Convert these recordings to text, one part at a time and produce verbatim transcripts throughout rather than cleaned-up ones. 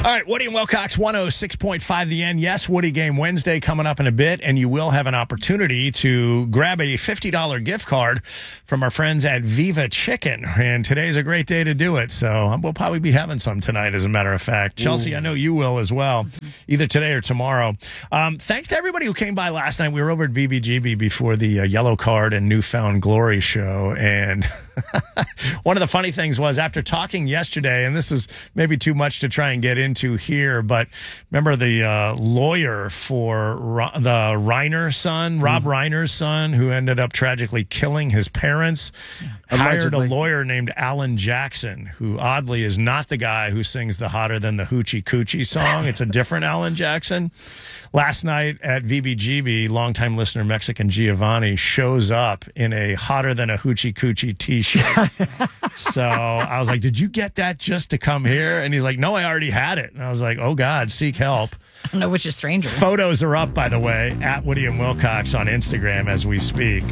All right, Woody and Wilcox, one oh six point five The End. Yes, Woody Game Wednesday coming up in a bit, and you will have an opportunity to grab a fifty dollars gift card from our friends at Viva Chicken. And today's a great day to do it, so we'll probably be having some tonight, as a matter of fact. Chelsea, Ooh. I know you will as well, either today or tomorrow. Um, thanks to everybody who came by last night. We were over at B B G B before the uh, Yellow Card and Newfound Glory show, and one of the funny things was, after talking yesterday, and this is maybe too much to try and get into here, but remember the uh, lawyer for Ro- the Reiner son, Rob mm. Reiner's son, who ended up tragically killing his parents, yeah. hired a lawyer named Alan Jackson, who oddly is not the guy who sings the Hotter Than the Hoochie Coochie song. It's a different Alan Jackson. Last night at V B G B, longtime listener Mexican Giovanni shows up in a Hotter Than a Hoochie Coochie t-shirt. So I was like, did you get that just to come here? And he's like, no, I already had it. And I was like, oh, God, seek help. I don't know which is stranger. Photos are up, by the way, at Woody and Wilcox on Instagram as we speak.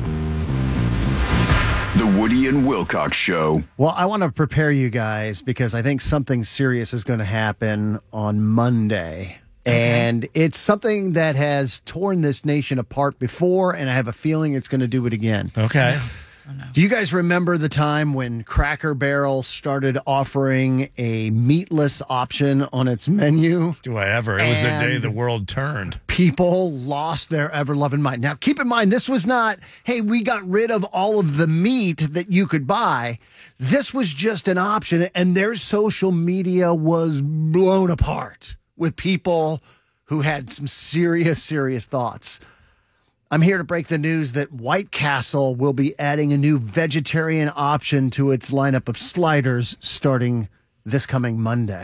The Woody and Wilcox Show. Well, I want to prepare you guys because I think something serious is going to happen on Monday. Okay. And it's something that has torn this nation apart before, and I have a feeling it's going to do it again. Okay. Oh, no. Do you guys remember the time when Cracker Barrel started offering a meatless option on its menu? Do I ever? It was the day the world turned. People lost their ever-loving mind. Now, keep in mind, this was not, hey, we got rid of all of the meat that you could buy. This was just an option, and their social media was blown apart with people who had some serious, serious thoughts. I'm here to break the news that White Castle will be adding a new vegetarian option to its lineup of sliders starting this coming Monday.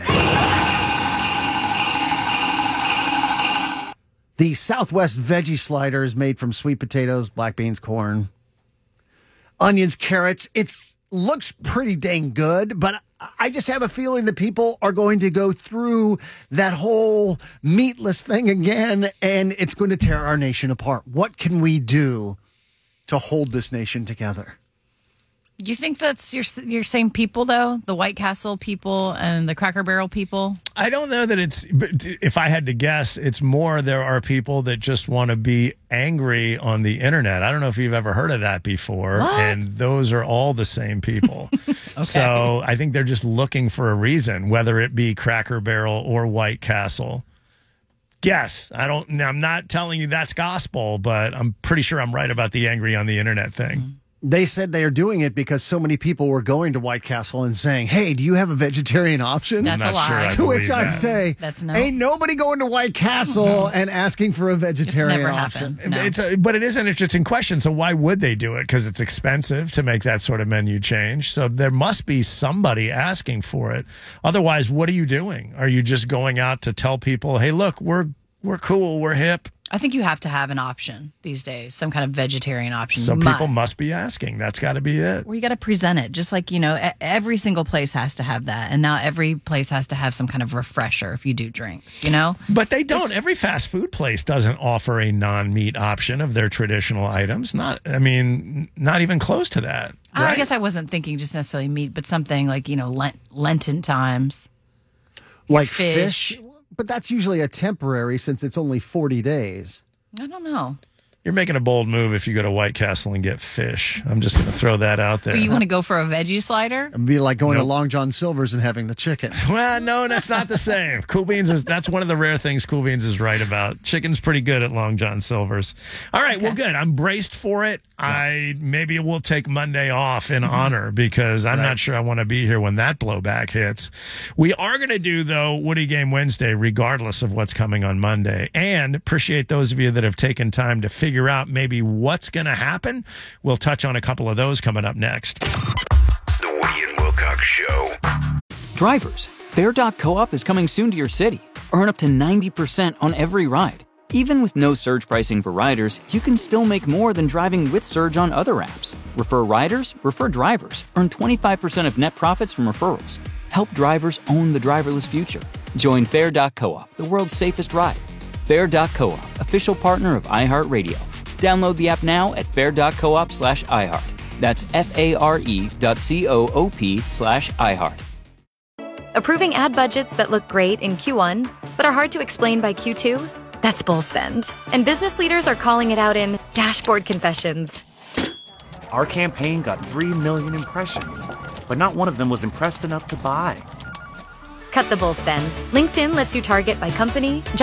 The Southwest Veggie Slider is made from sweet potatoes, black beans, corn, onions, carrots. It looks pretty dang good, but I just have a feeling that people are going to go through that whole meatless thing again, and it's going to tear our nation apart. What can we do to hold this nation together? You think that's your your same people, though? The White Castle people and the Cracker Barrel people? I don't know that it's, but if I had to guess, it's more there are people that just want to be angry on the internet. I don't know if you've ever heard of that before. What? And those are all the same people. Okay. So I think they're just looking for a reason, whether it be Cracker Barrel or White Castle. Guess. I don't, I'm not telling you that's gospel, but I'm pretty sure I'm right about the angry on the internet thing. Mm-hmm. They said they are doing it because so many people were going to White Castle and saying, hey, do you have a vegetarian option? That's I'm not a lie. Sure I to which I that. say, That's no. ain't nobody going to White Castle mm-hmm. and asking for a vegetarian it's never option. No. It's a, but it is an interesting question. So why would they do it? Because it's expensive to make that sort of menu change. So there must be somebody asking for it. Otherwise, what are you doing? Are you just going out to tell people, hey, look, we're we're cool, we're hip? I think you have to have an option these days, some kind of vegetarian option. So must. people must be asking. That's got to be it. Well, you got to present it. Just like, you know, every single place has to have that. And now every place has to have some kind of refresher if you do drinks, you know? But they don't. It's, every fast food place doesn't offer a non-meat option of their traditional items. Not, I mean, not even close to that. Right? I guess I wasn't thinking just necessarily meat, but something like, you know, Lent, Lenten times. Like fish. fish? But that's usually a temporary since it's only forty days. I don't know. You're making a bold move if you go to White Castle and get fish. I'm just going to throw that out there. You want to go for a veggie slider? It'd be like going nope. to Long John Silver's and having the chicken. Well, no, that's not the same. Cool Beans is, that's one of the rare things Cool Beans is right about. Chicken's pretty good at Long John Silver's. All right, okay. Well, good. I'm braced for it. Yeah. I maybe we'll take Monday off in mm-hmm. honor because I'm right. not sure I want to be here when that blowback hits. We are going to do, though, Woody Game Wednesday, regardless of what's coming on Monday. And appreciate those of you that have taken time to figure out maybe what's going to happen. We'll touch on a couple of those coming up next. The Woody and Wilcox Show. Drivers, Fair dot Co-op is coming soon to your city. Earn up to ninety percent on every ride. Even with no surge pricing for riders, you can still make more than driving with Surge on other apps. Refer riders, refer drivers. Earn twenty-five percent of net profits from referrals. Help drivers own the driverless future. Join Fair dot Co-op, the world's safest ride. Fair dot Co-op, official partner of iHeartRadio. Download the app now at fair dot coop slash iHeart. That's F A R E dot C O O P slash iHeart. Approving ad budgets that look great in Q one, but are hard to explain by Q two? That's bull spend. And business leaders are calling it out in Dashboard Confessions. Our campaign got three million impressions, but not one of them was impressed enough to buy. Cut the bull spend. LinkedIn lets you target by company,